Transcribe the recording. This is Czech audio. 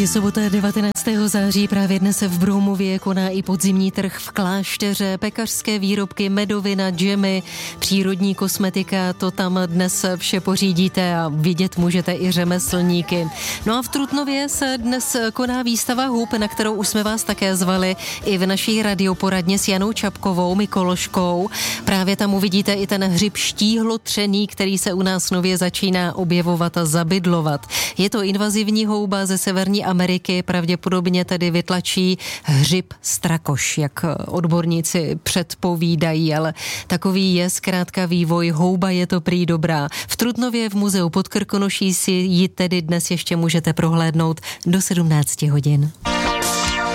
Je sobota 19. září, právě dnes v Broumově koná i podzimní trh v Klášteře. Pekařské výrobky, medovina, džemy, přírodní kosmetika, to tam dnes vše pořídíte a vidět můžete i řemeslníky. No a v Trutnově se dnes koná výstava hub, na kterou už jsme vás také zvali i v naší radioporadně s Janou Čapkovou, mykoložkou. Právě tam uvidíte i ten hřib štíhlotřený, který se u nás nově začíná objevovat a zabydlovat. Je to invazivní houba ze Severní Ameriky, pravděpodobně tedy vytlačí hřib strakoš, jak odborníci předpovídají, ale takový je zkrátka vývoj, houba je to prý dobrá. V Trutnově v muzeu pod Krkonoší si ji tedy dnes ještě můžete prohlédnout do 17 hodin.